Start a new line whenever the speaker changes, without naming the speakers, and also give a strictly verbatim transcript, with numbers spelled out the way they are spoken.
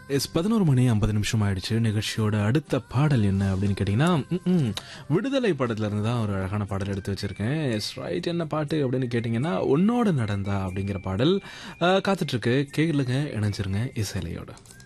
S பதினொரு மணி ஐம்பது நிமிஷம் ஆயிடுச்சு. நிகழ்ச்சியோட அடுத்த பாடல் என்ன அப்படின்னு கேட்டிங்கன்னா, ம்ம், விடுதலை படத்துல இருந்து தான் ஒரு அழகான பாடல் எடுத்து வச்சிருக்கேன். S right. என்ன பாட்டு அப்படின்னு கேட்டிங்கன்னா, உன்னோட நடந்தா அப்படிங்கிற பாடல் அஹ், காத்துட்டு இருக்கு. கேளுங்க, இணைஞ்சிருங்க இசைலையோட.